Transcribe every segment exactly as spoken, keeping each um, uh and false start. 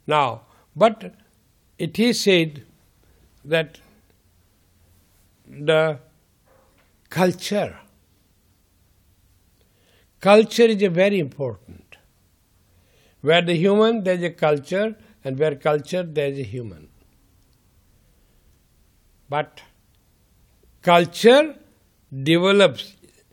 Now, but it is said that the culture, culture is a very important. Where the human, there is a culture, and where culture, there is a human. But culture develops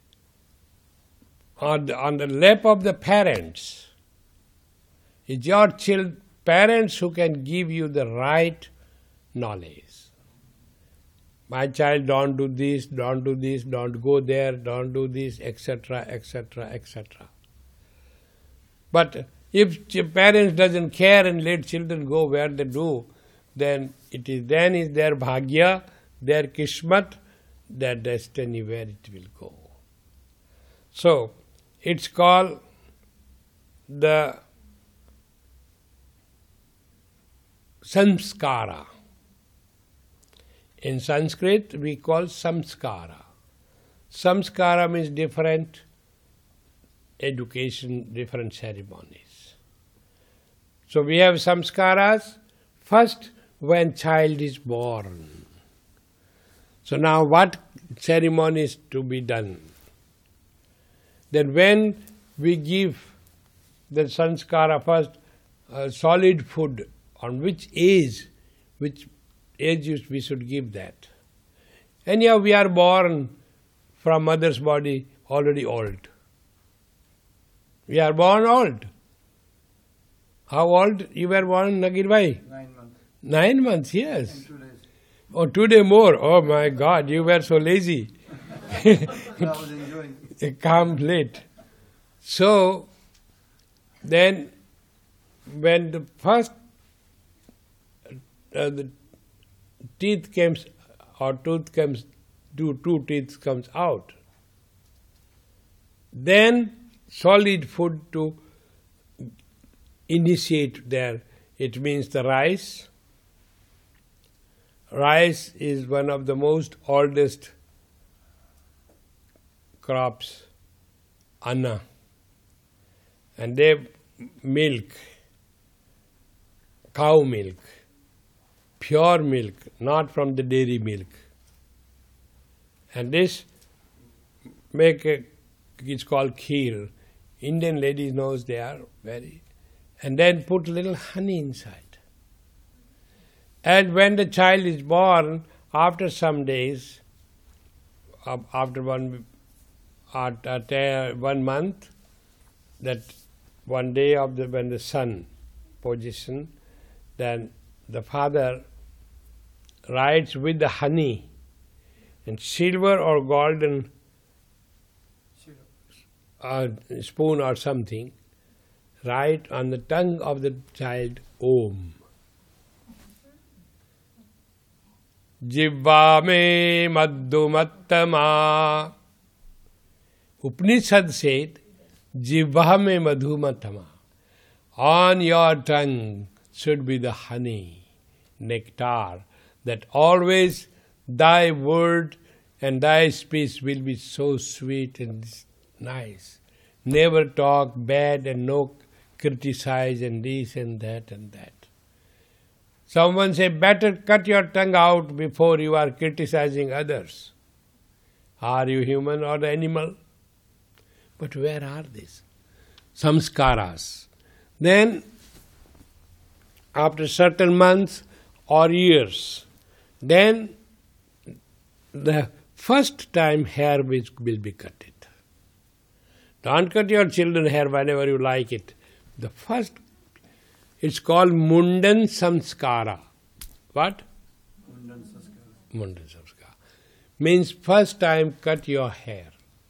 on the, on the lap of the parents. It's your child, parents who can give you the right knowledge. My child, don't do this, don't do this, don't go there, don't do this, et cetera, et cetera, et cetera. But if parents doesn't care and let children go where they do, then it is then is their bhagya, their kismat, their destiny where it will go. So it's called the samskara. In Sanskrit we call samskara. Samskara means different education, different ceremonies. So we have samskaras. First, when child is born. So now what ceremony is to be done? Then when we give the sanskara first, uh, solid food, on which age, which age we should give that. Anyhow, we are born from mother's body already old. We are born old. How old you were born, Nagir bhai? Nine months. Nine months, yes. And two days. Oh, two days more. Oh my God, you were so lazy. I was enjoying. Come late. So, then when the first uh, the teeth comes, or tooth comes, two, two teeth comes out, then solid food to initiate there. It means the rice. Rice is one of the most oldest crops, anna. And they milk, cow milk, pure milk, not from the dairy milk. And this make a, it's called kheer. Indian ladies knows they are very, and then put little honey inside. And when the child is born, after some days, after one, after one month, that one day of the when the sun position, then the father writes with the honey and silver or golden uh, spoon or something, write on the tongue of the child, Om. Jivva me madhumattama. Upanishad said, Jivva me madhumattama. On your tongue should be the honey, nectar, that always thy word and thy speech will be so sweet and nice. Never talk bad and no criticize and this and that and that. Someone say, better cut your tongue out before you are criticizing others. Are you human or animal? But where are these? Samskaras. Then, after certain months or years, then the first time hair will be cut. Don't cut your children hair whenever you like it. The first, it's called Mundan Samskara. What? Mundan Samskara. Mundan Samskara. Means first time cut your hair.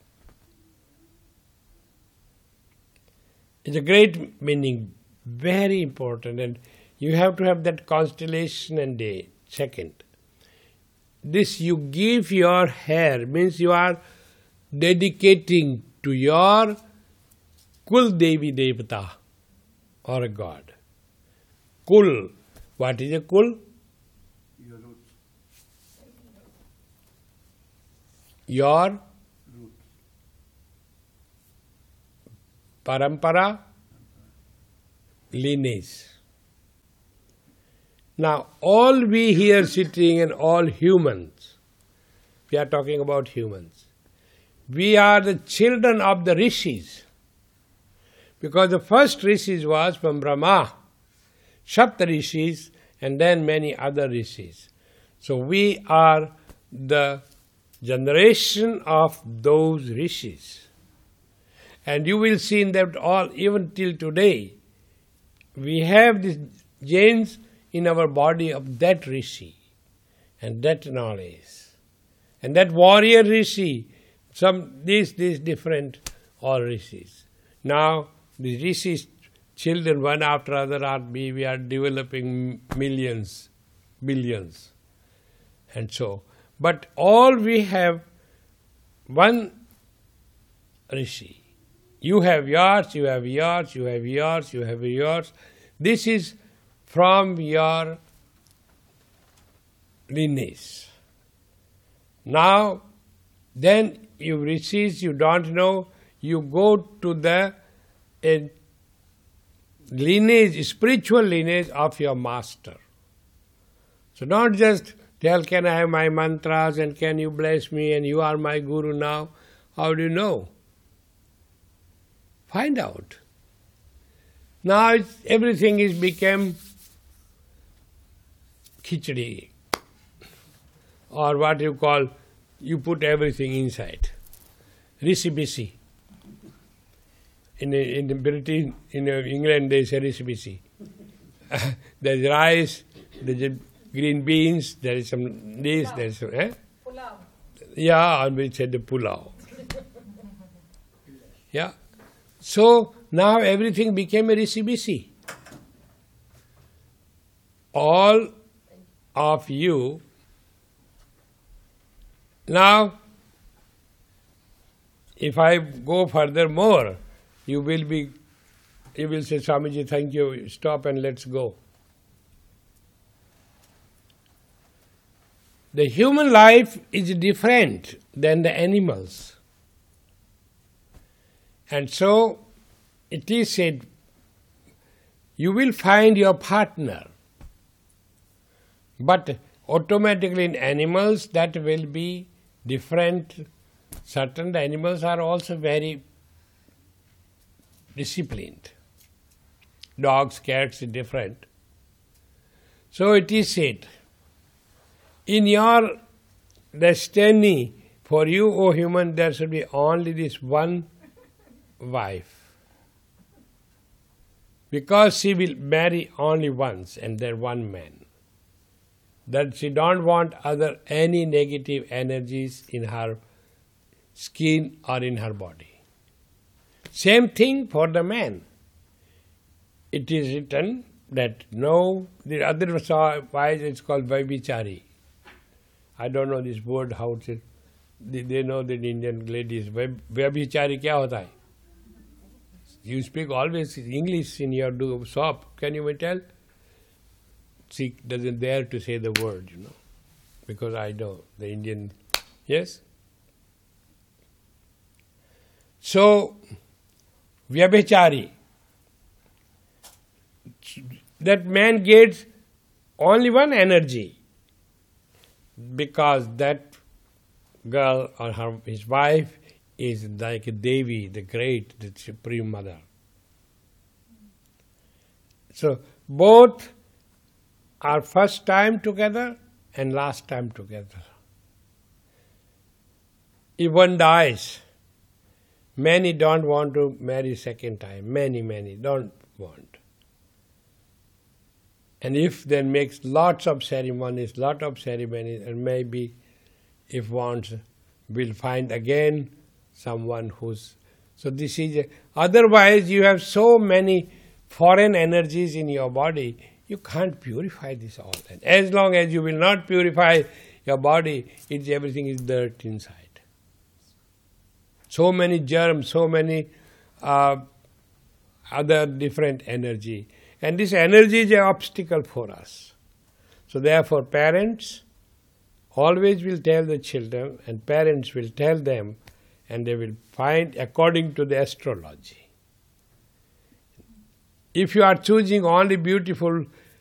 It's a great meaning, very important, and you have to have that constellation and day. Second, this you give your hair means you are dedicating to your Kul Devi Devata or a god. Kul. What is a Kul? Your roots. Your Roots. Parampara, lineage. Now, all we here sitting and all humans, we are talking about humans, we are the children of the rishis. Because the first rishis was from Brahma, Sapta rishis, and then many other rishis. So we are the generation of those rishis. And you will see in that all, even till today, we have these genes in our body of that rishi and that knowledge. And that warrior rishi, some these these different all rishis. Now the rishis, children one after other are we, we are developing millions, billions. And so, but all we have one rishi. You have yours, you have yours, you have yours, you have yours. This is from your lineage. Now, then you receive, you don't know, you go to the a lineage, spiritual lineage of your master. So don't just tell, can I have my mantras and can you bless me and you are my guru now? How do you know? Find out. Now it's, everything is become khichdi, or what you call, you put everything inside. Rishi-bisi. In, in the British, in England they say rishi-bisi. There's rice, there's green beans, there is some this, there is some, eh? Pulao. Yeah, and we said the pulao. Yeah. So now everything became a rishi-bisi. All of you, now if I go further more, you will be, you will say, Swamiji, thank you, stop and let's go. The human life is different than the animals. And so, it is said, you will find your partner. But automatically in animals that will be different. Certain animals are also very disciplined. Dogs, cats are different. So it is said, in your destiny, for you, O human, there should be only this one wife. Because she will marry only once and there one man. That she don't want other any negative energies in her skin or in her body. Same thing for the man. It is written that no, the other wise it's called Vaibichari. I don't know this word, how it is. They, they know that Indian ladies. Vaibichari kya hota hai? You speak always English in your do shop. Can you tell? She doesn't dare to say the word, you know, because I know the Indian. Yes? So, Vyabhichari, that man gets only one energy because that girl or her, his wife is like a Devi, the great, the Supreme Mother. So, both are first time together and last time together. If one dies, many don't want to marry second time. Many, many don't want. And if then makes lots of ceremonies, lot of ceremonies, and maybe if wants, will find again someone who's... So this is... A, otherwise you have so many foreign energies in your body, you can't purify this all. And as long as you will not purify your body, it's, everything is dirt inside. So many germs, so many uh, other different energy. And this energy is an obstacle for us. So therefore parents always will tell the children, and parents will tell them, and they will find according to the astrology. If you are choosing only beautiful